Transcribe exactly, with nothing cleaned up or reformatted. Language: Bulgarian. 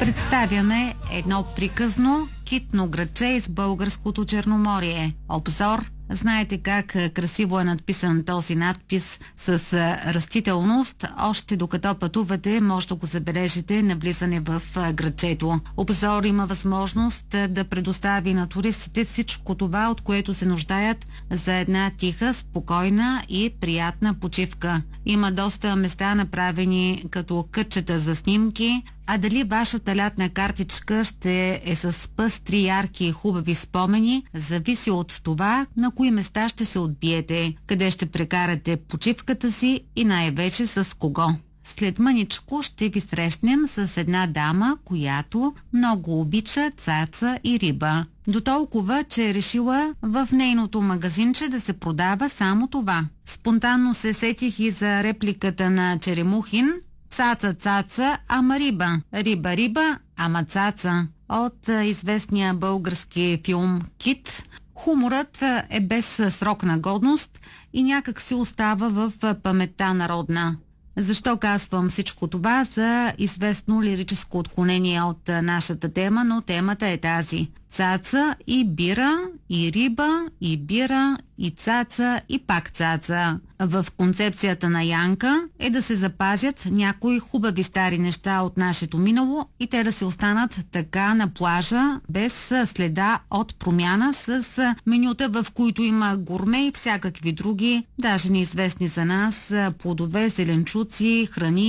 Представяме едно приказно китно градче из българското Черноморие. Обзор. Знаете как красиво е надписан този надпис с растителност. Още докато пътувате, може да го забележите на влизане в градчето. Обзор има възможност да предостави на туристите всичко това, от което се нуждаят за една тиха, спокойна и приятна почивка. Има доста места направени като кътчета за снимки, а дали вашата лятна картичка ще е с пъстри, ярки и хубави спомени, зависи от това на кои места ще се отбиете, къде ще прекарате почивката си и най-вече с кого. След мъничко ще ви срещнем с една дама, която много обича цаца и риба. До толкова, че е решила в нейното магазинче да се продава само това. Спонтанно се сетих и за репликата на Черемухин: "Цаца, цаца, ама риба. Риба, риба, ама цаца", от известния български филм "Кит". Хуморът е без срок на годност и някак си остава в паметта народна. Защо казвам всичко това? За известно лирическо отклонение от нашата тема, но темата е тази. Цаца и бира, и риба, и бира, и цаца, и пак цаца. В концепцията на Янка е да се запазят някои хубави стари неща от нашето минало и те да се останат така на плажа, без следа от промяна, с менюта, в които има гурме и всякакви други, даже неизвестни за нас, плодове, зеленчуци, храни